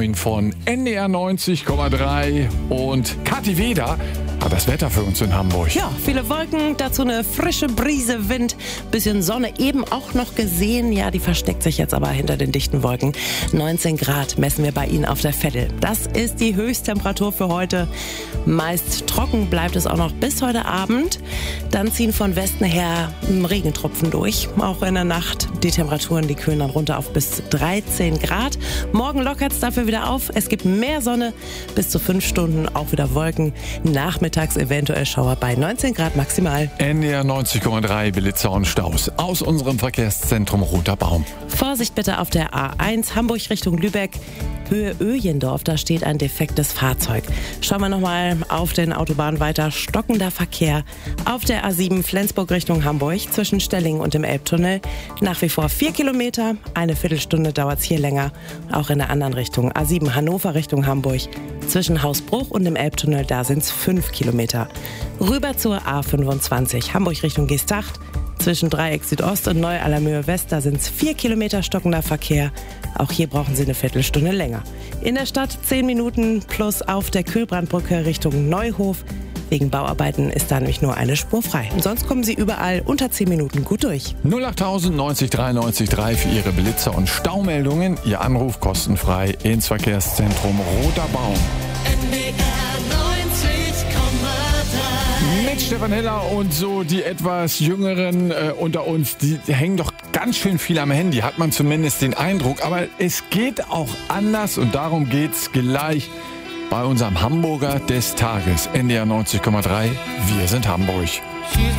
9 von NDR 90,3 und Kathi Weder hat das Wetter für uns in Hamburg. Ja, viele Wolken, dazu eine frische Brise, Wind, bisschen Sonne eben auch noch gesehen. Ja, die versteckt sich jetzt aber hinter den dichten Wolken. 19 Grad messen wir bei Ihnen auf der Veddel. Das ist die Höchsttemperatur für heute. Meist trocken bleibt es auch noch bis heute Abend. Dann ziehen von Westen her Regentropfen durch. Auch in der Nacht die Temperaturen, die kühlen dann runter auf bis 13 Grad. Morgen lockert es dafür wieder auf. Es gibt mehr Sonne, bis zu 5 Stunden auch wieder Wolken. Nachmittags eventuell Schauer bei 19 Grad maximal. NDR 90,3 Blitzer und Staus aus unserem Verkehrszentrum Roter Baum. Vorsicht bitte auf der A1 Hamburg Richtung Lübeck. Höhe Öjendorf, da steht ein defektes Fahrzeug. Schauen wir nochmal auf den Autobahnen weiter. Stockender Verkehr auf der A7 Flensburg Richtung Hamburg zwischen Stellingen und dem Elbtunnel. Nach wie vor 4 Kilometer, eine Viertelstunde dauert es hier länger. Auch in der anderen Richtung, A7 Hannover Richtung Hamburg. Zwischen Hausbruch und dem Elbtunnel, da sind es 5 Kilometer. Rüber zur A25 Hamburg Richtung Geesthacht. Zwischen Dreieck Südost und Neu-Allermöhe West, da sind es 4 Kilometer stockender Verkehr. Auch hier brauchen Sie eine Viertelstunde länger. In der Stadt 10 Minuten plus auf der Kühlbrandbrücke Richtung Neuhof. Wegen Bauarbeiten ist da nämlich nur eine Spur frei. Und sonst kommen Sie überall unter 10 Minuten gut durch. 08000 90 93 3 für Ihre Blitzer- und Staumeldungen. Ihr Anruf kostenfrei ins Verkehrszentrum Roter Baum. Mit Stefan Heller und so die etwas Jüngeren unter uns, die hängen doch ganz schön viel am Handy, hat man zumindest den Eindruck. Aber es geht auch anders und darum geht's gleich bei unserem Hamburger des Tages. NDR 90,3, wir sind Hamburg.